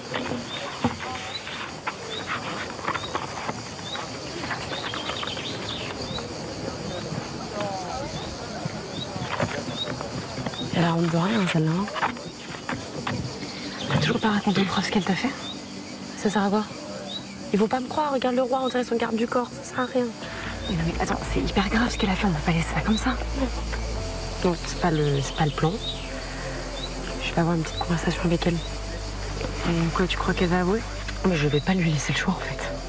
Elle a honte de rien, celle-là. T'as toujours pas raconté au prof ce qu'elle t'a fait? Ça sert à quoi? Ils vont pas me croire, regarde le roi, on dirait son garde du corps, ça sert à rien. Mais non mais attends, c'est hyper grave ce qu'elle a fait, on peut pas laisser ça comme ça. Non, c'est pas le plan. Je vais avoir une petite conversation avec elle. Et quoi, tu crois qu'elle va avouer? Mais je vais pas lui laisser le choix en fait.